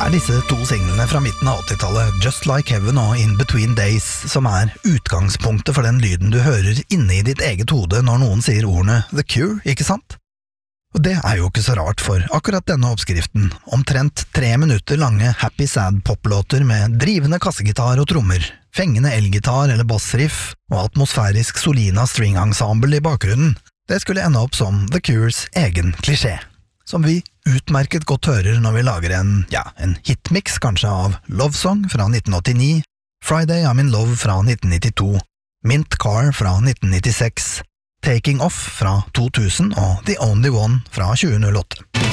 disse to singlene fra midten av 80-tallet, Just Like Heaven og In Between Days, som utgangspunktet for den lyden du hører inne i ditt eget hode når noen sier ordene The Cure, ikke sant? Og det jo ikke så rart, for akkurat denne oppskriften, omtrent 3 minutter lange happy sad poplåter med drivende kassegitar og trommer, fengende elgitar eller bassriff og atmosfærisk Solina string ensemble i bakgrunnen, det skulle ende opp som The Cures egen klisjé, som vi utmerket godt hører når vi lager en hitmix kanskje av Love Song fra 1989, Friday I'm in Love fra 1992, Mint Car fra 1996, Taking Off fra 2000 og The Only One fra 2008.